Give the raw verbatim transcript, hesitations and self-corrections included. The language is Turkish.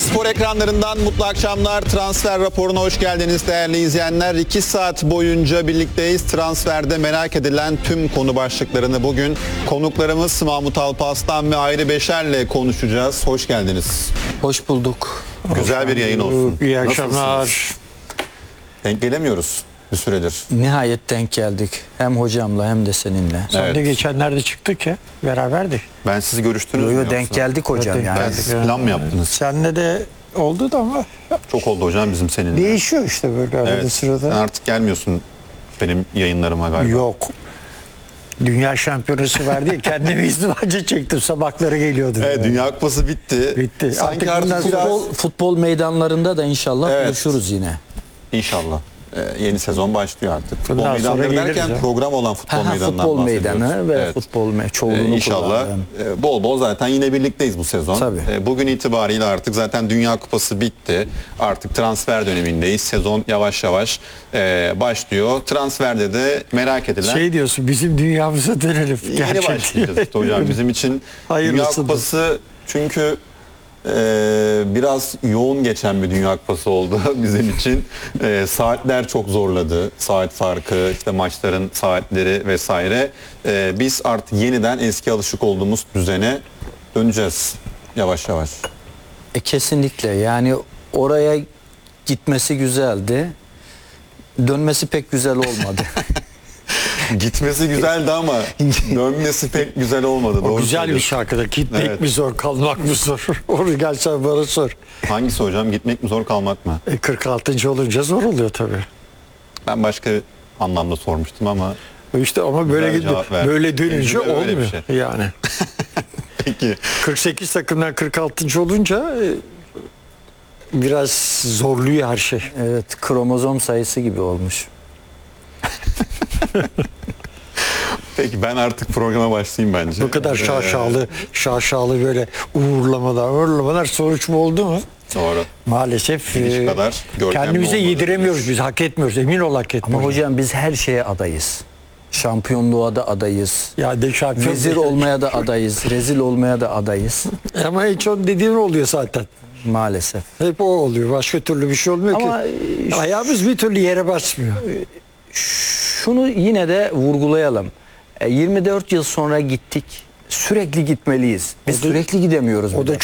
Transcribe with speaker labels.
Speaker 1: Spor ekranlarından mutlu akşamlar. Transfer raporuna hoş geldiniz değerli izleyenler. iki saat boyunca birlikteyiz. Transferde merak edilen tüm konu başlıklarını bugün konuklarımız Mahmut Alparslan ve Hayri Beşer'le konuşacağız. Hoş geldiniz.
Speaker 2: Hoş bulduk.
Speaker 1: Güzel bir yayın olsun.
Speaker 3: İyi akşamlar.
Speaker 1: Nasılsınız? Denk gelemiyoruz bir süredir.
Speaker 2: Nihayet denk geldik. Hem hocamla hem de seninle.
Speaker 3: Sen
Speaker 1: Evet.
Speaker 3: de geçenlerde çıktık ya. Beraberdik.
Speaker 1: Ben siz görüştünüz
Speaker 2: Yo,
Speaker 1: mü
Speaker 2: yo,
Speaker 1: yoksa?
Speaker 2: denk geldik hocam
Speaker 3: denk
Speaker 2: yani.
Speaker 1: Ben siz plan mı yaptınız?
Speaker 3: Seninle de oldu da ama
Speaker 1: Çok oldu hocam bizim seninle.
Speaker 3: değişiyor işte böyle arada
Speaker 1: Evet. Sen
Speaker 3: sırada.
Speaker 1: artık gelmiyorsun benim yayınlarıma galiba.
Speaker 3: Yok. Dünya şampiyonası var diye kendimi izdivaca çektim. Sabahları geliyordu.
Speaker 1: Evet, Dünya Kupası bitti.
Speaker 3: Bitti.
Speaker 1: Sanki
Speaker 3: Artık
Speaker 1: artık,
Speaker 3: bundan
Speaker 1: biraz...
Speaker 2: Futbol, futbol meydanlarında da inşallah
Speaker 1: Evet.
Speaker 2: buluşuruz yine.
Speaker 1: İnşallah. Ee, yeni sezon başlıyor artık. Futbol
Speaker 3: Bundan sonra
Speaker 1: meydanları
Speaker 3: geliriz
Speaker 1: derken
Speaker 3: ya.
Speaker 1: program olan futbol
Speaker 2: Ha, ha,
Speaker 1: meydanından
Speaker 2: futbol
Speaker 1: bahsediyoruz.
Speaker 2: meydanı ve
Speaker 1: Evet.
Speaker 2: futbol me
Speaker 1: Ee,
Speaker 2: çoğulunu
Speaker 1: İnşallah
Speaker 2: kullanan.
Speaker 1: e, bol bol zaten yine birlikteyiz bu sezon.
Speaker 2: Tabii.
Speaker 1: E, bugün itibariyle artık zaten Dünya Kupası bitti. Artık transfer dönemindeyiz. Sezon yavaş yavaş e, başlıyor. Transferde de merak edilen
Speaker 3: Şey diyorsun, bizim dünyamıza dönelim.
Speaker 1: yeni
Speaker 3: Gerçek
Speaker 1: başlayacağız
Speaker 3: değil.
Speaker 1: işte hocam. Bizim için Dünya
Speaker 3: Hayırlısı.
Speaker 1: Kupası çünkü e, biraz yoğun geçen bir Dünya Kupası oldu bizim için. E, saatler çok zorladı. Saat farkı, işte maçların saatleri vesaire. E, biz artık yeniden eski alışık olduğumuz düzene döneceğiz yavaş yavaş.
Speaker 2: E, kesinlikle yani oraya gitmesi güzeldi. Dönmesi pek güzel olmadı.
Speaker 1: Gitmesi güzeldi ama dönmesi pek güzel olmadı.
Speaker 3: O
Speaker 1: Doğru
Speaker 3: güzel bir
Speaker 1: söylüyorsun.
Speaker 3: şarkıda. Gitmek
Speaker 1: Evet.
Speaker 3: mi zor, kalmak mı zor? Onu gel sen bana sor.
Speaker 1: Hangisi hocam? Gitmek mi zor, kalmak mı?
Speaker 3: E, kırk altıncı olunca zor oluyor tabii.
Speaker 1: Ben başka anlamda sormuştum ama
Speaker 3: İşte ama böyle
Speaker 1: Güzel cevap ver.
Speaker 3: böyle dönünce
Speaker 1: Tecrübe öyle bir
Speaker 3: olmuyor
Speaker 1: şey.
Speaker 3: yani.
Speaker 1: peki.
Speaker 3: kırk sekiz takımdan kırk altıncı olunca e, biraz zorluyor her şey.
Speaker 2: Evet, kromozom sayısı gibi olmuş.
Speaker 1: Peki ben artık programa başlayayım bence.
Speaker 3: Bu kadar
Speaker 1: Ee,
Speaker 3: şaşalı, şaşalı böyle uğurlamalar, uğurlamalar sonuç mu oldu mu?
Speaker 1: Doğru.
Speaker 3: Maalesef
Speaker 1: Gidiş
Speaker 3: e,
Speaker 1: kadar görkemli
Speaker 3: kendimize
Speaker 1: olmadı.
Speaker 3: yediremiyoruz biz, hak etmiyoruz. Emin ol hak
Speaker 2: Ama
Speaker 3: etmiyoruz.
Speaker 2: hocam biz her şeye adayız. Şampiyonluğa da adayız.
Speaker 3: Ya de şampiyon.
Speaker 2: Vezir olmaya da adayız. Rezil olmaya da adayız.
Speaker 3: Ama en çok dediğin oluyor zaten.
Speaker 2: Maalesef.
Speaker 3: Hep o oluyor. Başka türlü bir şey olmuyor
Speaker 2: Ama
Speaker 3: ki.
Speaker 2: e,
Speaker 3: Ayağımız bir türlü yere basmıyor.
Speaker 2: şunu yine de vurgulayalım. E, yirmi dört yıl sonra gittik. Sürekli gitmeliyiz. Biz
Speaker 3: O da-
Speaker 2: sürekli gidemiyoruz.
Speaker 3: O
Speaker 2: bir
Speaker 3: da
Speaker 2: defa.